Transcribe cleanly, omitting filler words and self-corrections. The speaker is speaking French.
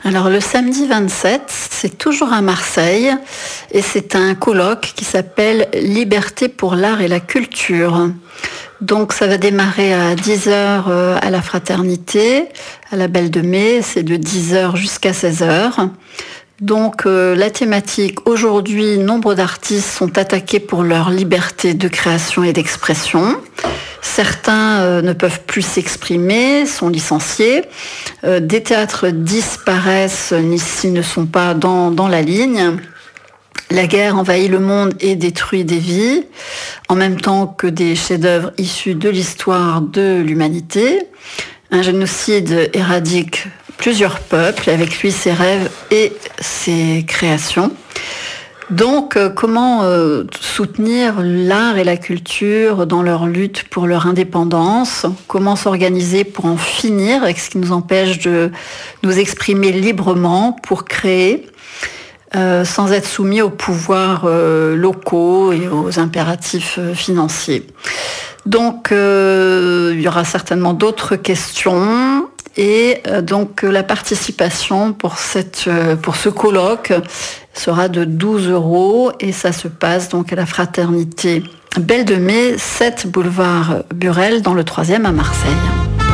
Alors le samedi 27, c'est toujours à Marseille et c'est un colloque qui s'appelle Liberté pour l'art et la culture. Donc ça va démarrer à 10h à la Fraternité, à la Belle de Mai, c'est de 10h jusqu'à 16h. Donc la thématique, aujourd'hui, nombre d'artistes sont attaqués pour leur liberté de création et d'expression. Certains ne peuvent plus s'exprimer, sont licenciés. Des théâtres disparaissent s'ils ne sont pas dans la ligne. La guerre envahit le monde et détruit des vies, en même temps que des chefs-d'œuvre issus de l'histoire de l'humanité. Un génocide éradique plusieurs peuples, avec lui ses rêves et ses créations. Donc, comment soutenir l'art et la culture dans leur lutte pour leur indépendance? Comment s'organiser pour en finir avec ce qui nous empêche de nous exprimer librement pour créer, sans être soumis aux pouvoirs locaux et aux impératifs financiers? Donc, il y aura certainement d'autres questions. Et donc la participation pour ce colloque sera de 12 € et ça se passe donc à la Fraternité Belle de Mai, 7 boulevard Burel dans le 3e à Marseille.